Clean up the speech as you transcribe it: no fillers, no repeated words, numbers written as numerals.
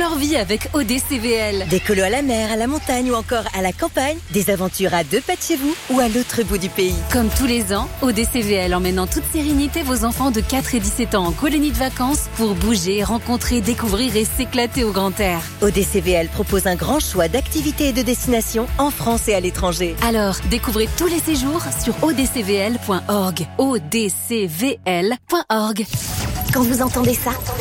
leur vie avec ODCVL. Des colos à la mer, à la montagne ou encore à la campagne. Des aventures à 2 pas de chez vous ou à l'autre bout du pays. Comme tous les ans, ODCVL emmène en toute sérénité vos enfants de 4 et 17 ans en colonie de vacances pour bouger, rencontrer, découvrir et s'éclater au grand air. ODCVL propose un grand choix d'activités et de destinations en France et à l'étranger. Alors, découvrez tous les séjours sur odcvl.org. odcvl.org. Quand vous entendez ça,